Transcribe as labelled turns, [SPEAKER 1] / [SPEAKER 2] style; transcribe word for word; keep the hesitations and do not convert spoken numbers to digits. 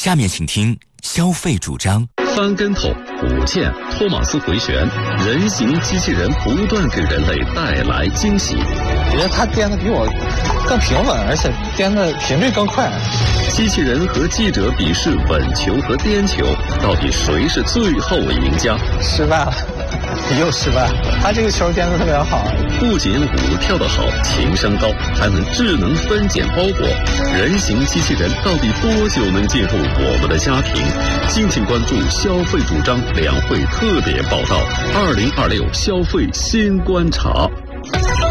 [SPEAKER 1] 下面请听消费主张。
[SPEAKER 2] 翻跟头、鼓键、托马斯回旋，人形机器人不断给人类带来惊喜。
[SPEAKER 3] 我觉得它颠的比我更平稳，而且颠的频率更快。
[SPEAKER 2] 机器人和记者比试稳球和颠球，到底谁是最后赢家？
[SPEAKER 3] 失败了，又失败了。他这个球颠的特别好，
[SPEAKER 2] 不仅舞跳得好，情商高，还能智能分拣包裹。人形机器人到底多久能进入我们的家庭？敬请关注消费主张两会特别报道，二零二六消费新观察。